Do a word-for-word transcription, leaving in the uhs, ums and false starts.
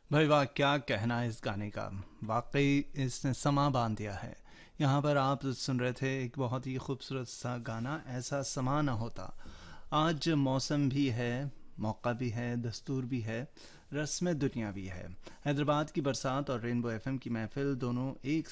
भाई वाह, क्या कहना है इस गाने का। वाकई इसने समा बांध दिया है। यहाँ पर आप सुन रहे थे एक बहुत ही खूबसूरत सा गाना, ऐसा समा ना होता। आज मौसम भी है, मौका भी है, दस्तूर भी है, रस्म दुनिया भी है। हैदराबाद की बरसात और रेनबो एफएम की महफिल दोनों एक